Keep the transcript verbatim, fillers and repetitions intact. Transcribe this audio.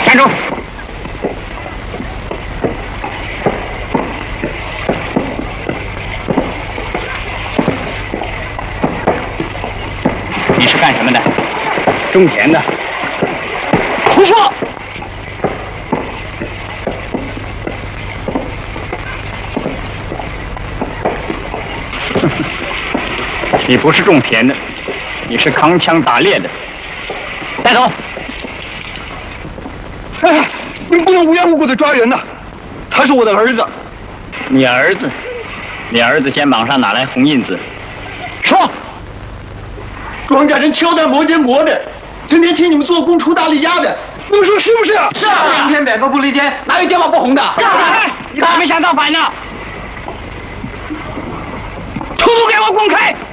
站住！你是干什么的？种田的。胡说！你不是种田的，你是扛枪打猎的。带走！ 哎，你不能无缘无故的抓人呐！他是我的儿子。 你儿子？你儿子肩膀上哪来红印子？说！ 庄稼人敲打磨尖磨的，整天替你们做工出大力压的，你们说是不是啊？ 是啊，明天百分不离间，哪有肩膀不红的？你还没想到反呢？图图给我滚开！